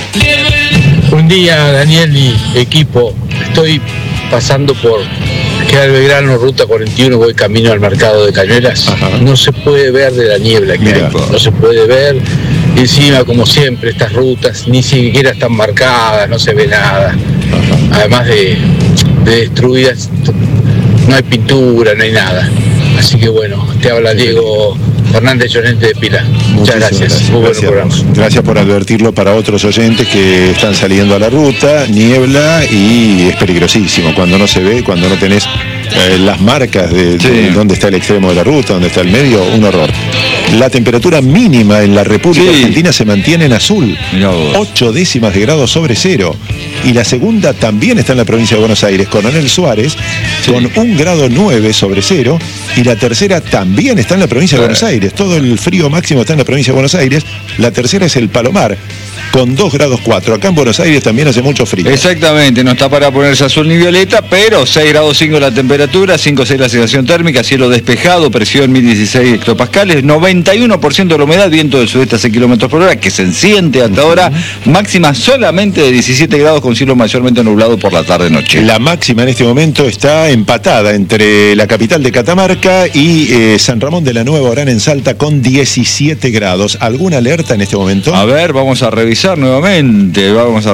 Un día, Daniel y equipo, estoy pasando por General Belgrano, ruta 41, voy camino al mercado de Cañuelas. Ajá. No se puede ver de la niebla que hay, no se puede ver. Y encima, como siempre, estas rutas ni siquiera están marcadas, no se ve nada. Ajá. Además de destruidas, no hay pintura, no hay nada. Así que bueno, te habla Diego Fernández Llorente de Pila. Muchas gracias. Muy buen programa. Gracias por advertirlo para otros oyentes que están saliendo a la ruta, niebla y es peligrosísimo. Cuando no se ve, cuando no tenés las marcas de dónde está el extremo de la ruta, dónde está el medio, un horror. La temperatura mínima en la República Argentina se mantiene en azul, 8 décimas de grado sobre cero. Y la segunda también está en la provincia de Buenos Aires, Coronel Suárez, con 1,9 grados sobre cero. Y la tercera también está en la provincia de Buenos Aires. Todo el frío máximo está en la provincia de Buenos Aires. La tercera es el Palomar, con 2,4 grados. Acá en Buenos Aires también hace mucho frío. Exactamente, no está para ponerse azul ni violeta, pero 6,5 grados la temperatura, 5,6 la sensación térmica, cielo despejado, presión 1016 hectopascales, 91% de la humedad, viento del sudeste a 6 kilómetros por hora, que se enciende hasta ahora, máxima solamente de 17 grados con cielo mayormente nublado por la tarde-noche. La máxima en este momento está empatada entre la capital de Catamarca y San Ramón de la Nueva Orán en Salta con 17 grados. ¿Alguna alerta en este momento? A ver, vamos a revisar nuevamente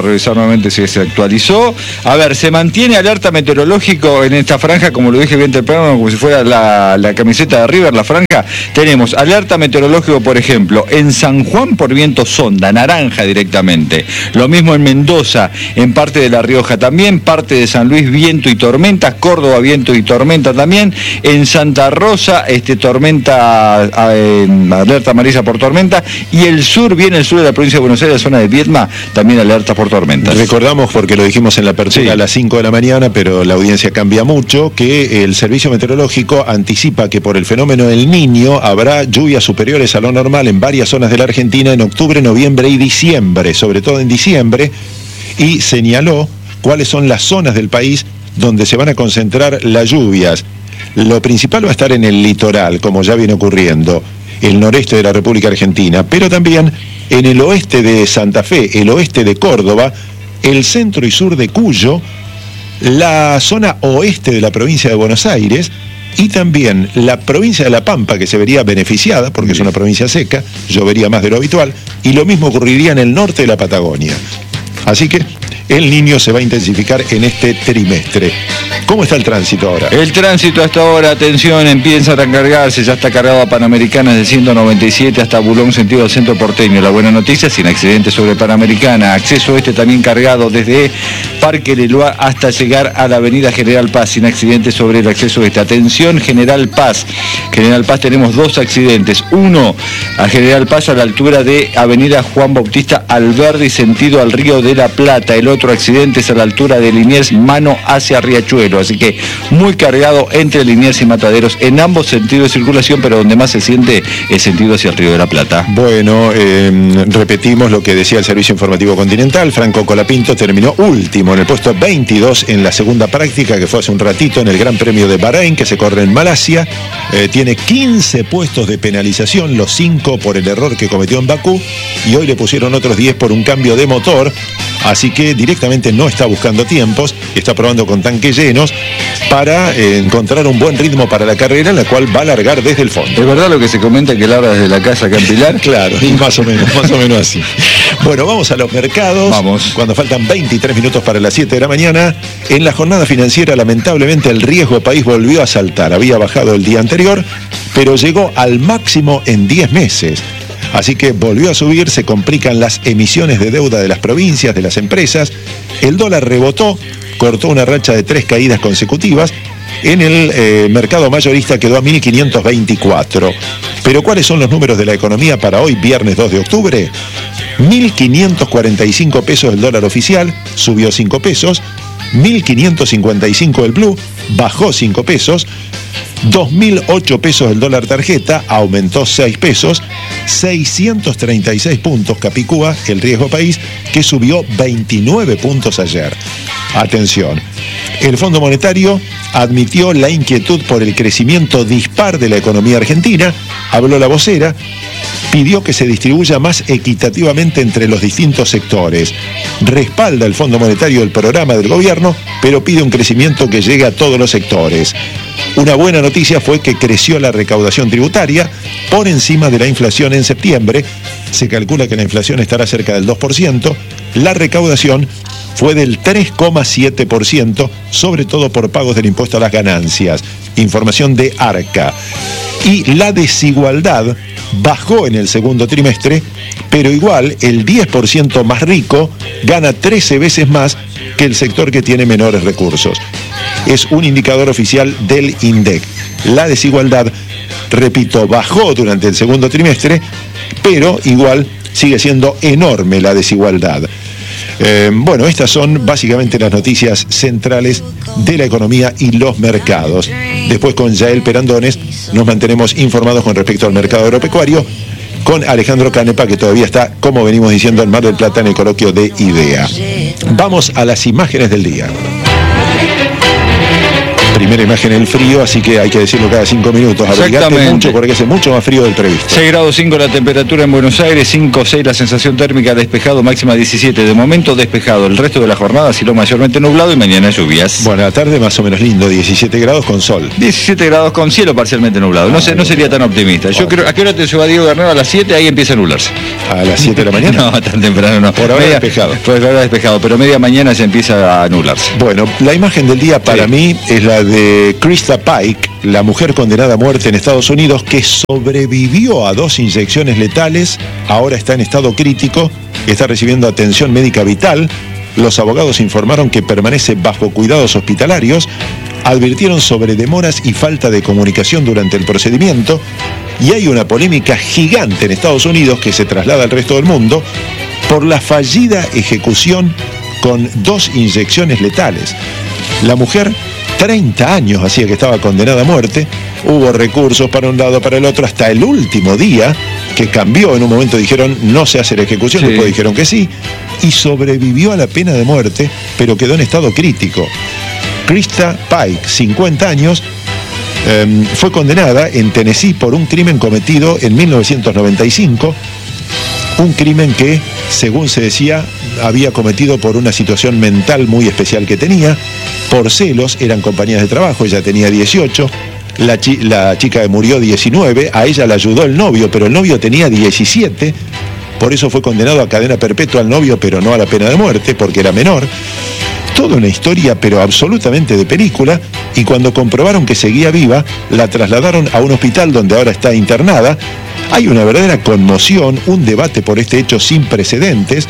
si se actualizó. A ver, se mantiene alerta meteorológico en esta franja, como lo dije bien temprano, como si fuera la camiseta de River, la franja. Tenemos alerta meteorológico, por ejemplo, en San Juan por viento sonda, naranja directamente. Lo mismo en Mendoza, en parte de La Rioja también, parte de San Luis, viento y tormenta, Córdoba, viento y tormenta también. En Santa Rosa, tormenta, alerta amarilla por tormenta. Y el sur, viene el sur de la provincia de Buenos Aires, la zona de Viedma, también alerta por tormentas. Recordamos, porque lo dijimos en la apertura a las 5 de la mañana, pero la audiencia cambia mucho, que el Servicio Meteorológico anticipa que por el fenómeno del Niño habrá lluvias superiores a lo normal en varias zonas de la Argentina en octubre, noviembre y diciembre, sobre todo en diciembre, y señaló cuáles son las zonas del país donde se van a concentrar las lluvias. Lo principal va a estar en el litoral, como ya viene ocurriendo, el noreste de la República Argentina, pero también en el oeste de Santa Fe, el oeste de Córdoba, el centro y sur de Cuyo, la zona oeste de la provincia de Buenos Aires y también la provincia de La Pampa, que se vería beneficiada porque es una provincia seca, llovería más de lo habitual, y lo mismo ocurriría en el norte de la Patagonia. Así que el Niño se va a intensificar en este trimestre. ¿Cómo está el tránsito ahora? El tránsito hasta ahora, atención, empieza a cargarse, ya está cargado a Panamericana de 197 hasta Bulón, sentido al centro porteño. La buena noticia, sin accidentes sobre Panamericana. Acceso también cargado desde Parque Leloir hasta llegar a la avenida General Paz, sin accidentes sobre el acceso Atención, General Paz. General Paz tenemos 2 accidentes. Uno a General Paz a la altura de avenida Juan Bautista Alberdi, sentido al Río de la Plata. El otro accidente es a la altura de Liniers, mano hacia Riachuelo. Así que muy cargado entre Liniers y Mataderos en ambos sentidos de circulación, pero donde más se siente es sentido hacia el Río de la Plata. Bueno, repetimos lo que decía el Servicio Informativo Continental. Franco Colapinto terminó último en el puesto 22 en la segunda práctica, que fue hace un ratito en el Gran Premio de Bahrein, que se corre en Malasia. Tiene 15 puestos de penalización, los 5 por el error que cometió en Bakú, y hoy le pusieron otros 10 por un cambio de motor. Así que directamente no está buscando tiempos, está probando con tanques llenos para encontrar un buen ritmo para la carrera, en la cual va a largar desde el fondo. ¿Es verdad lo que se comenta que larga desde la casa acá en Pilar? Claro, más o menos así. Bueno, vamos a los mercados. Vamos. Cuando faltan 23 minutos para las 7 de la mañana, en la jornada financiera, lamentablemente, el riesgo país volvió a saltar. Había bajado el día anterior, pero llegó al máximo en 10 meses. Así que volvió a subir, se complican las emisiones de deuda de las provincias, de las empresas. El dólar rebotó, cortó una racha de 3 caídas consecutivas. En el mercado mayorista quedó a 1.524. Pero ¿cuáles son los números de la economía para hoy, viernes 2 de octubre? 1.545 pesos el dólar oficial, subió 5 pesos. 1.555 el blue, bajó 5 pesos. 2.008 pesos el dólar tarjeta, aumentó 6 pesos. 636 puntos Capicúa, el riesgo país, que subió 29 puntos ayer. Atención, el Fondo Monetario admitió la inquietud por el crecimiento dispar de la economía argentina. Habló la vocera, pidió que se distribuya más equitativamente entre los distintos sectores. Respalda el Fondo Monetario el programa del gobierno, pero pide un crecimiento que llegue a todos los sectores. Una buena noticia fue que creció la recaudación tributaria por encima de la inflación en septiembre. Se calcula que la inflación estará cerca del 2%. La recaudación fue del 3,7%, sobre todo por pagos del impuesto a las ganancias. Información de Arca. Y la desigualdad bajó en el segundo trimestre, pero igual el 10% más rico gana 13 veces más que el sector que tiene menores recursos. Es un indicador oficial del INDEC. La desigualdad, repito, bajó durante el segundo trimestre, pero igual sigue siendo enorme la desigualdad. Bueno, estas son básicamente las noticias centrales de la economía y los mercados. Después con Yael Perandones nos mantenemos informados con respecto al mercado agropecuario, con Alejandro Canepa, que todavía está, como venimos diciendo, en Mar del Plata en el coloquio de IDEA. Vamos a las imágenes del día. Primera imagen, el frío, así que hay que decirlo cada 5 minutos. Abrigate mucho porque hace mucho más frío del previsto. 6 grados 5 la temperatura en Buenos Aires, 5,6 la sensación térmica, despejado, máxima 17. De momento despejado. El resto de la jornada cielo mayormente nublado y mañana lluvias. Bueno, la tarde más o menos lindo, 17 grados con sol. 17 grados con cielo parcialmente nublado. No sería tan optimista. Yo creo, ¿a qué hora te lleva Diego Garnero? A las 7, ahí empieza a nublarse. ¿A las 7 de la mañana? No, tan temprano no. Por ahora despejado. Por ahora despejado, pero media mañana se empieza a nublarse. Bueno, la imagen del día para mí es la de Krista Pike, la mujer condenada a muerte en Estados Unidos que sobrevivió a 2 inyecciones letales, ahora está en estado crítico, está recibiendo atención médica vital. Los abogados informaron que permanece bajo cuidados hospitalarios, advirtieron sobre demoras y falta de comunicación durante el procedimiento, y hay una polémica gigante en Estados Unidos que se traslada al resto del mundo por la fallida ejecución con 2 inyecciones letales. La mujer 30 años hacía que estaba condenada a muerte, hubo recursos para un lado, para el otro, hasta el último día, que cambió. En un momento dijeron no se hace la ejecución, después dijeron que sí, y sobrevivió a la pena de muerte, pero quedó en estado crítico. Krista Pike, 50 años, fue condenada en Tennessee por un crimen cometido en 1995, un crimen que, según se decía, había cometido por una situación mental muy especial que tenía, por celos. Eran compañías de trabajo, ella tenía 18, la chica que murió 19, a ella la ayudó el novio, pero el novio tenía 17, por eso fue condenado a cadena perpetua al novio, pero no a la pena de muerte, porque era menor. Toda una historia, pero absolutamente de película, y cuando comprobaron que seguía viva, la trasladaron a un hospital donde ahora está internada. Hay una verdadera conmoción, un debate por este hecho sin precedentes.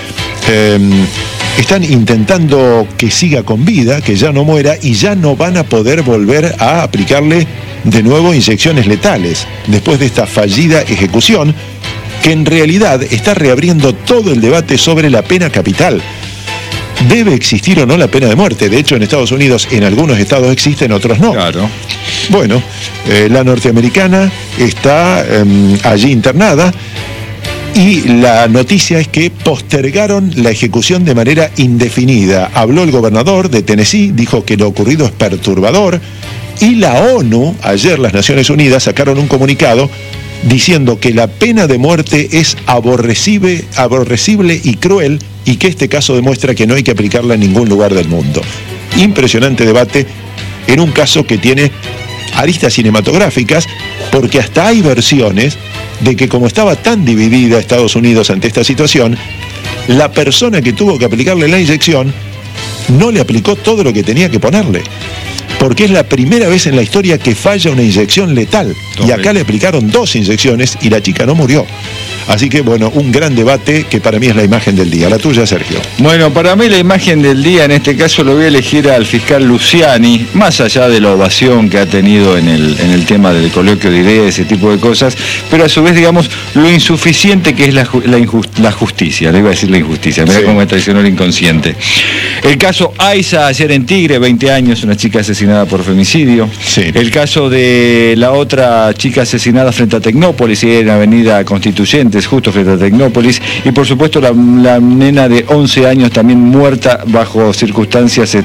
Están intentando que siga con vida, que ya no muera, y ya no van a poder volver a aplicarle de nuevo inyecciones letales, después de esta fallida ejecución, que en realidad está reabriendo todo el debate sobre la pena capital. ¿Debe existir o no la pena de muerte? De hecho, en Estados Unidos, en algunos estados existe, en otros no. Claro. Bueno, la norteamericana está allí internada, y la noticia es que postergaron la ejecución de manera indefinida. Habló el gobernador de Tennessee, dijo que lo ocurrido es perturbador, y la ONU, ayer las Naciones Unidas, sacaron un comunicado diciendo que la pena de muerte es aborrecible y cruel, y que este caso demuestra que no hay que aplicarla en ningún lugar del mundo. Impresionante debate en un caso que tiene aristas cinematográficas, porque hasta hay versiones de que, como estaba tan dividida Estados Unidos ante esta situación, la persona que tuvo que aplicarle la inyección no le aplicó todo lo que tenía que ponerle, porque es la primera vez en la historia que falla una inyección letal. Y acá le aplicaron 2 inyecciones y la chica no murió. Así que, bueno, un gran debate que para mí es la imagen del día. La tuya, Sergio. Bueno, para mí la imagen del día, en este caso lo voy a elegir al fiscal Luciani, más allá de la ovación que ha tenido en el tema del coloquio de ideas, ese tipo de cosas, pero a su vez, digamos, lo insuficiente que es la justicia. Le iba a decir la injusticia, mirá cómo me traicionó el inconsciente. El caso Aiza, ayer en Tigre, 20 años, una chica asesinada por femicidio. Sí. El caso de la otra chica asesinada frente a Tecnópolis y en Avenida Constituyente, Estudiantes justo frente a Tecnópolis, y por supuesto la nena de 11 años también muerta bajo circunstancias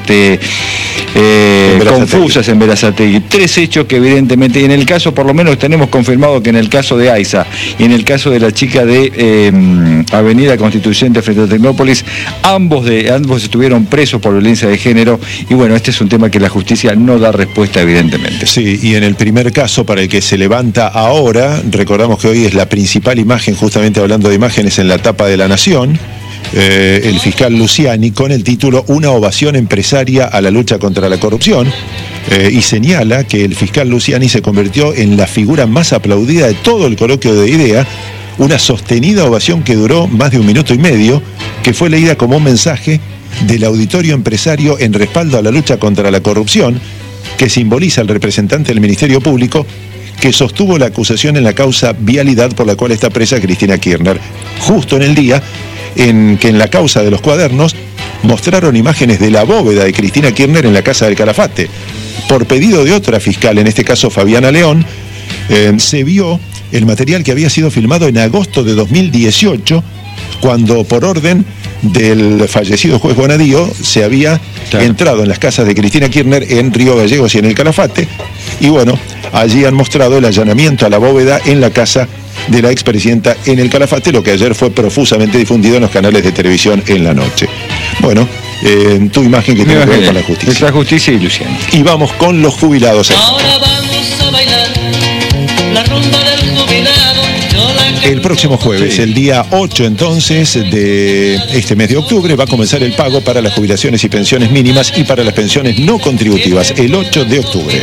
confusas en Berazategui. 3 hechos que evidentemente, y en el caso, por lo menos tenemos confirmado que en el caso de Aiza y en el caso de la chica de Avenida Constituyente frente a Tecnópolis, ambos estuvieron presos por violencia de género, y bueno, este es un tema que la justicia no da respuesta evidentemente. Sí, y en el primer caso para el que se levanta ahora, recordamos que hoy es la principal imagen, justamente hablando de imágenes, en la tapa de La Nación, el fiscal Luciani, con el título Una ovación empresaria a la lucha contra la corrupción, y señala que el fiscal Luciani se convirtió en la figura más aplaudida de todo el coloquio de IDEA, una sostenida ovación que duró más de 1 minuto y medio, que fue leída como un mensaje del auditorio empresario en respaldo a la lucha contra la corrupción, que simboliza al representante del Ministerio Público que sostuvo la acusación en la causa Vialidad por la cual está presa Cristina Kirchner, justo en el día en que en la causa de los cuadernos mostraron imágenes de la bóveda de Cristina Kirchner en la Casa del Calafate. Por pedido de otra fiscal, en este caso Fabiana León, se vio el material que había sido filmado en agosto de 2018, cuando por orden del fallecido juez Bonadío se había entrado en las casas de Cristina Kirchner en Río Gallegos y en el Calafate, y bueno, allí han mostrado el allanamiento a la bóveda en la casa de la expresidenta en el Calafate, lo que ayer fue profusamente difundido en los canales de televisión en la noche. Bueno, tu imagen que tiene que ver con la justicia. Es la justicia y Luciano. Y vamos con los jubilados. Ahora vamos a bailar la rumba del jubilado. El próximo jueves, el día 8 entonces de este mes de octubre, va a comenzar el pago para las jubilaciones y pensiones mínimas y para las pensiones no contributivas, el 8 de octubre.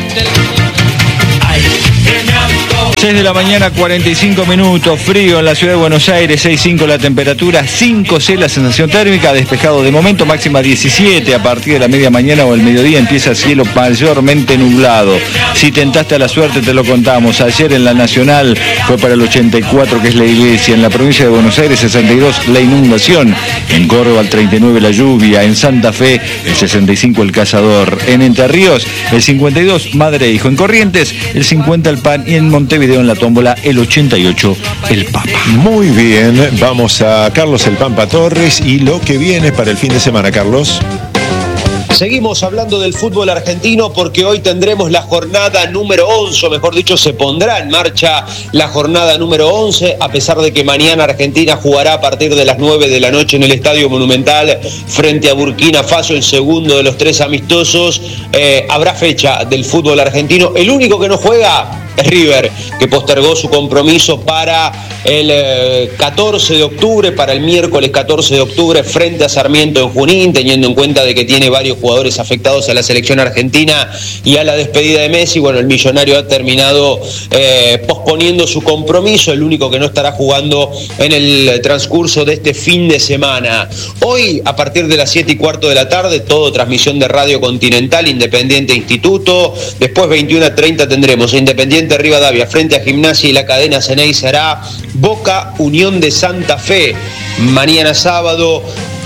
6 de la mañana, 45 minutos, frío en la ciudad de Buenos Aires, 6,5 la temperatura, 5,6 la sensación térmica, despejado de momento, máxima 17, a partir de la media mañana o el mediodía empieza el cielo mayormente nublado. Si tentaste a la suerte te lo contamos, ayer en la Nacional fue para el 84, que es la iglesia, en la provincia de Buenos Aires 62 la inundación, en Córdoba el 39 la lluvia, en Santa Fe el 65 el cazador, en Entre Ríos el 52 madre e hijo, en Corrientes el 50 el pan, y en Montevideo en la tómbola el 88 el Papa. Muy bien, vamos a Carlos el Pampa Torres y lo que viene para el fin de semana, Carlos. Seguimos hablando del fútbol argentino porque hoy tendremos la jornada número 11, o mejor dicho, se pondrá en marcha la jornada número 11, a pesar de que mañana Argentina jugará a partir de las 9 de la noche en el Estadio Monumental frente a Burkina Faso, el segundo de los 3 amistosos. Habrá fecha del fútbol argentino. El único que no juega es River, que postergó su compromiso para el 14 de octubre, para el miércoles 14 de octubre, frente a Sarmiento en Junín, teniendo en cuenta de que tiene varios jugadores afectados a la selección argentina y a la despedida de Messi. Bueno, el millonario ha terminado posponiendo su compromiso, el único que no estará jugando en el transcurso de este fin de semana. Hoy, a partir de las 7:15 de la tarde, todo transmisión de Radio Continental, Independiente Instituto. Después, 21:30, tendremos Independiente Rivadavia frente a Gimnasia, y la cadena Ceney será Boca Unión de Santa Fe. Mañana sábado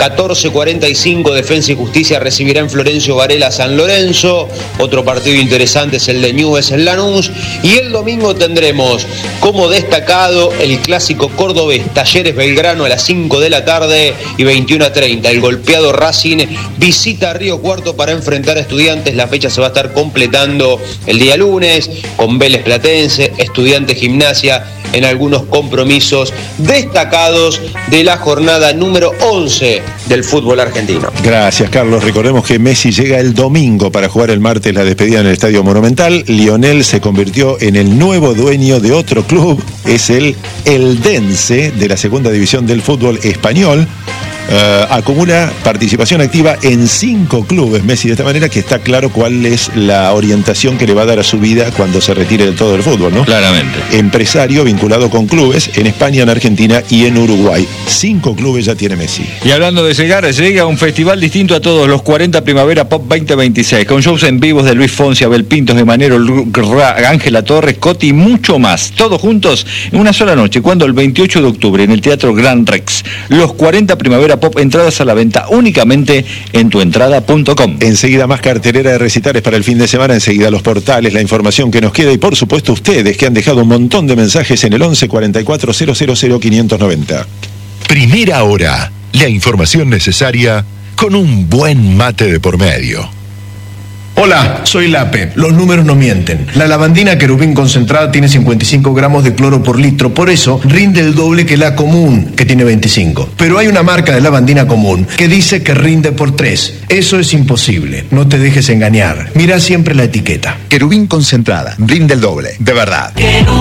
14:45 Defensa y Justicia recibirá en Florencio Varela San Lorenzo. Otro partido interesante es el de Newell's en Lanús. Y el domingo tendremos como destacado el clásico cordobés Talleres Belgrano a las 5 de la tarde, y 21:30 el golpeado Racing visita Río Cuarto para enfrentar a Estudiantes. La fecha se va a estar completando el día lunes con Vélez Platense, Estudiantes, Gimnasia en algunos compromisos destacados de la jornada número 11 del fútbol argentino. Gracias, Carlos. Recordemos que Messi llega el domingo para jugar el martes la despedida en el Estadio Monumental. Lionel se convirtió en el nuevo dueño de otro club, es el Eldense de la segunda división del fútbol español. Acumula participación activa en 5 clubes Messi, de esta manera que está claro cuál es la orientación que le va a dar a su vida cuando se retire del todo del fútbol, ¿no? Claramente. Empresario vinculado con clubes en España, en Argentina y en Uruguay. 5 clubes ya tiene Messi. Y hablando de llegar, llega un festival distinto a todos, los 40 Primavera Pop 2026, con shows en vivos de Luis Fonsi, Abel Pintos, de Manero, Ángela Torres, Coti y mucho más. Todos juntos en una sola noche, cuando el 28 de octubre en el Teatro Gran Rex. Los 40 Primavera Pop, entradas a la venta únicamente en tuentrada.com. Enseguida más cartelera de recitales para el fin de semana, enseguida los portales, la información que nos queda y por supuesto ustedes que han dejado un montón de mensajes en el 11 44 000 590. Primera hora, la información necesaria con un buen mate de por medio. Hola, soy Lape. Los números no mienten. La lavandina Querubín concentrada tiene 55 gramos de cloro por litro, por eso rinde el doble que la común, que tiene 25. Pero hay una marca de lavandina común que dice que rinde por 3. Eso es imposible. No te dejes engañar. Mira siempre la etiqueta. Querubín concentrada, rinde el doble, de verdad.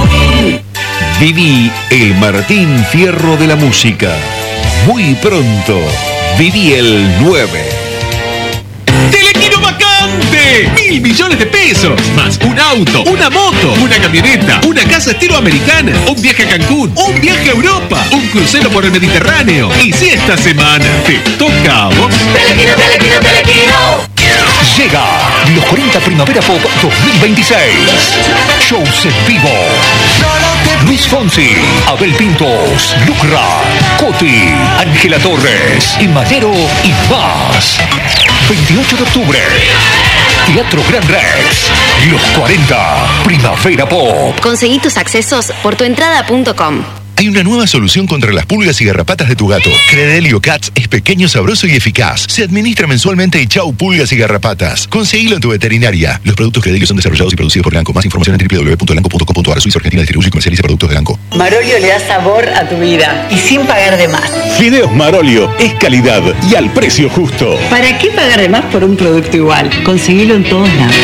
Viví el Martín Fierro de la música. Muy pronto, viví el 9. ¡Telequino vacante! 1.000 millones de pesos, más un auto, una moto, una camioneta, una casa estilo americana, un viaje a Cancún, un viaje a Europa, un crucero por el Mediterráneo. Y si esta semana te toca a vos... ¡Telequino, telequino, telequino! Llega los 40 Primavera Pop 2026. Shows en vivo. Luis Fonsi, Abel Pintos, Lucra, Coti, Ángela Torres, Imadero y más. 28 de octubre. Teatro Gran Rex. Los 40 Primavera Pop. Conseguí tus accesos por tuentrada.com. Hay una nueva solución contra las pulgas y garrapatas de tu gato. Credelio Cats es pequeño, sabroso y eficaz. Se administra mensualmente y chau pulgas y garrapatas. Conseguilo en tu veterinaria. Los productos Credelio son desarrollados y producidos por Lanco. Más información en www.lanco.com.ar. Suiza Argentina distribuye y comercializa productos de Lanco. Marolio le da sabor a tu vida y sin pagar de más. Fideos Marolio es calidad y al precio justo. ¿Para qué pagar de más por un producto igual? Conseguilo en todos lados.